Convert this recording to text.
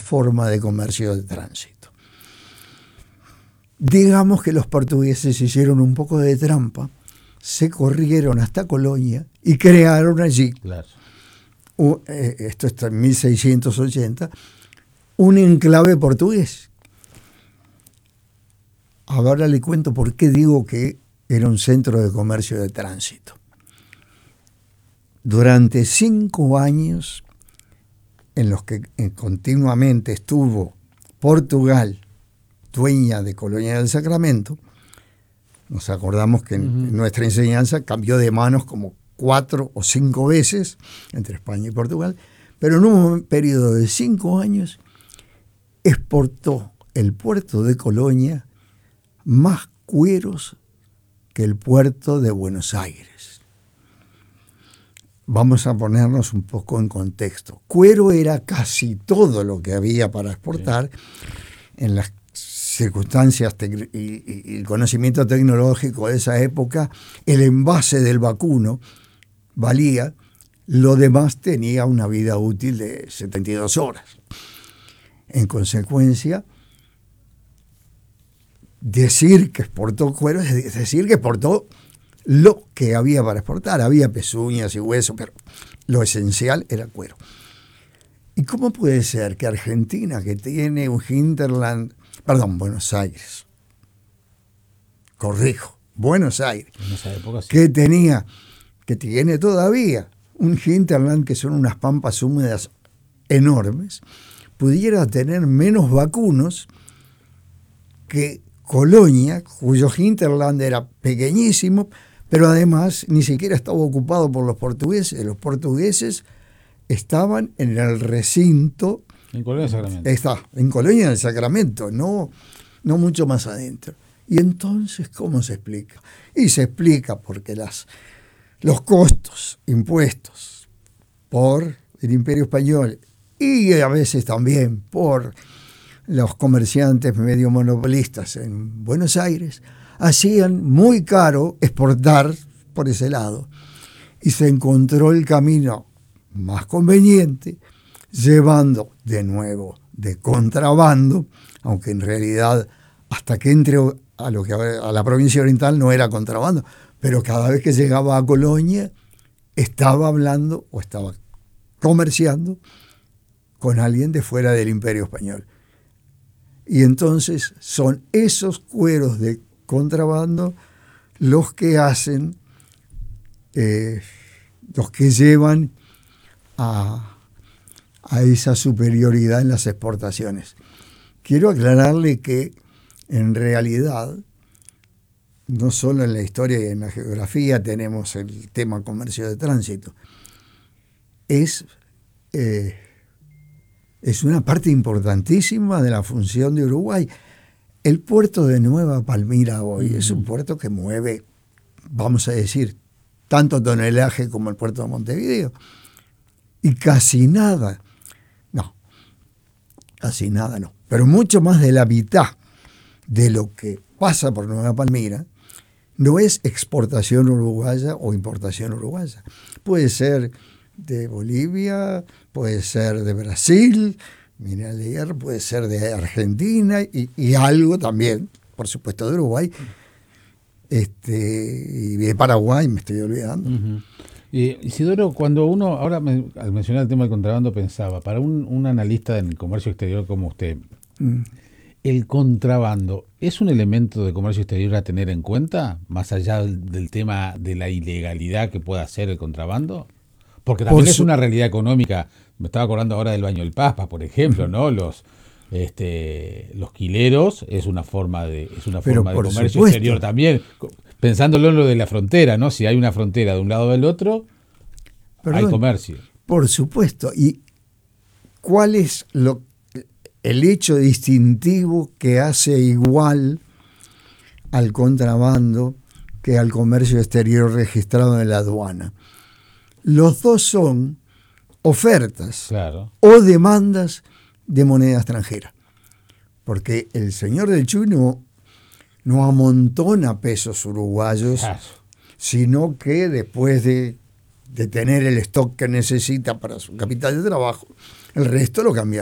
forma de comercio de tránsito. Digamos que los portugueses hicieron un poco de trampa, se corrieron hasta Colonia y crearon allí, Claro. Esto está en 1680, un enclave portugués. Ahora le cuento por qué digo que era un centro de comercio de tránsito. Durante 5 años, en los que continuamente estuvo Portugal dueña de Colonia del Sacramento, nos acordamos que nuestra enseñanza cambió de manos como 4 o 5 veces entre España y Portugal, pero en un periodo de 5 años exportó el puerto de Colonia más cueros que el puerto de Buenos Aires. Vamos a ponernos un poco en contexto. Cuero era casi todo lo que había para exportar en las circunstancias y el conocimiento tecnológico de esa época. El envase del vacuno valía, lo demás tenía una vida útil de 72 horas. En consecuencia, decir que exportó cuero es decir que exportó lo que había para exportar. Había pezuñas y huesos, pero lo esencial era cuero. ¿Y cómo puede ser que Argentina, que tiene un hinterland, Buenos Aires, corrijo, Buenos Aires, En esa época sí. que tiene todavía un hinterland que son unas pampas húmedas enormes, pudiera tener menos vacunos que Colonia, cuyo hinterland era pequeñísimo, pero además ni siquiera estaba ocupado por los portugueses? Los portugueses estaban en el recinto. En Colonia del Sacramento. En Colonia del Sacramento, no mucho más adentro. Y entonces, ¿cómo se explica? Y se explica porque los costos impuestos por el Imperio Español y a veces también por los comerciantes medio monopolistas en Buenos Aires hacían muy caro exportar por ese lado. Y se encontró el camino más conveniente llevando de nuevo de contrabando, aunque en realidad hasta que entre a la provincia oriental no era contrabando, pero cada vez que llegaba a Colonia estaba hablando o estaba comerciando con alguien de fuera del Imperio Español. Y entonces son esos cueros de contrabando los que hacen, los que llevan a esa superioridad en las exportaciones. Quiero aclararle que en realidad no solo en la historia y en la geografía tenemos el tema comercio de tránsito. Es una parte importantísima de la función de Uruguay. El puerto de Nueva Palmira hoy es un puerto que mueve, vamos a decir, tanto tonelaje como el puerto de Montevideo. Y casi nada no, pero mucho más de la mitad de lo que pasa por Nueva Palmira no es exportación uruguaya o importación uruguaya. Puede ser de Bolivia, puede ser de Brasil, mineral de hierro, puede ser de Argentina y algo también, por supuesto, de Uruguay, y de Paraguay, me estoy olvidando. Uh-huh. Isidoro, cuando uno, ahora al mencionar el tema del contrabando, pensaba, para un analista en el comercio exterior como usted, ¿el contrabando es un elemento de comercio exterior a tener en cuenta, más allá del tema de la ilegalidad que pueda hacer el contrabando? Porque también es una realidad económica. Me estaba acordando ahora del Baño del Paspa, por ejemplo, ¿no? Los quileros es una forma de comercio supuesto. exterior también, pensándolo en lo de la frontera, ¿no? Si hay una frontera de un lado o del otro, hay comercio. Por supuesto. ¿Y cuál es el hecho distintivo que hace igual al contrabando que al comercio exterior registrado en la aduana? Los dos son ofertas o demandas de moneda extranjera. Porque el señor del Chuy no amontona pesos uruguayos, sino que después de tener el stock que necesita para su capital de trabajo, el resto lo cambia